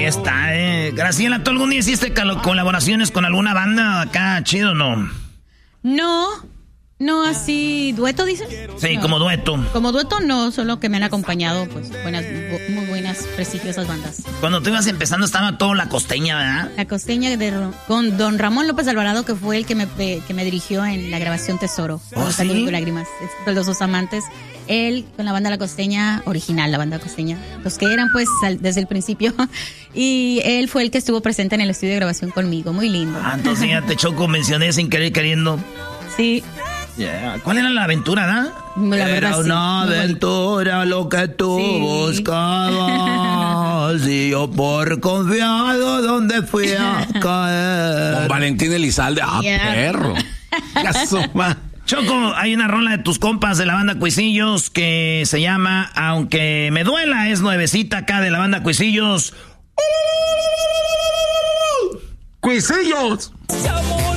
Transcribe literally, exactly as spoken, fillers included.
está, eh. Graciela, ¿tú algún día hiciste colaboraciones con alguna banda acá, chido o no? No, no así, ¿dueto dicen? Sí, no. como dueto. Como dueto no, solo que me han acompañado, pues, buenas, muy buenas, prestigiosas bandas. Cuando tú ibas empezando estaba todo La Costeña, ¿verdad? La Costeña de, con don Ramón López Alvarado, que fue el que me, que me dirigió en la grabación Tesoro. ¿Oh, sí? Lágrimas, los dos amantes. Él con la banda La Costeña original, la banda Costeña, los que eran pues al, desde el principio, y él fue el que estuvo presente en el estudio de grabación conmigo, muy lindo. Ah, entonces ya te Choco mencioné sin querer queriendo. Sí. Yeah. ¿Cuál era la aventura, da? La verdad, era una sí, aventura lo que tú sí. buscabas y yo por confiado donde fui a caer. Con Valentín Elizalde, ah, yeah. perro. Choco, hay una rola de tus compas de la banda Cuisillos que se llama Aunque me duela, es nuevecita acá de la banda Cuisillos. ¡Cuisillos!